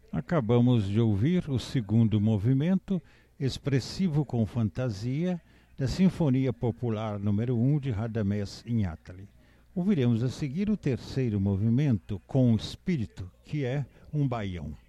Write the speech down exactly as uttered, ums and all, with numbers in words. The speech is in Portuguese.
Acabamos de ouvir o segundo movimento, expressivo com fantasia, da Sinfonia Popular número um de Radamés Inhatali. Ouviremos a seguir o terceiro movimento, com espírito, que é um baião.